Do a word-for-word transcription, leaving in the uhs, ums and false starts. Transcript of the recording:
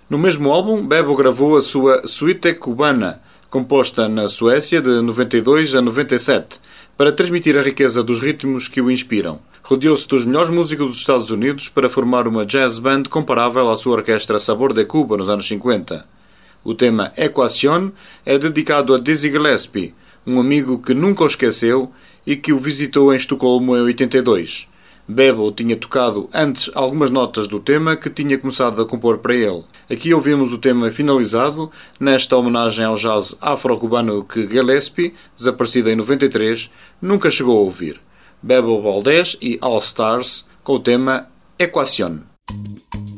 No mesmo álbum, Bebo gravou a sua Suite Cubana, composta na Suécia de noventa e dois a noventa e sete, para transmitir a riqueza dos ritmos que o inspiram. Rodeou-se dos melhores músicos dos Estados Unidos para formar uma jazz band comparável à sua orquestra Sabor de Cuba nos anos cinquenta. O tema Equación é dedicado a Dizzy Gillespie, um amigo que nunca o esqueceu e que o visitou em Estocolmo em oitenta e dois. Bebo tinha tocado antes algumas notas do tema que tinha começado a compor para ele. Aqui ouvimos o tema finalizado, nesta homenagem ao jazz afro-cubano que Gillespie, desaparecido em noventa e três, nunca chegou a ouvir. Bebo Valdés e All Stars com o tema Equación.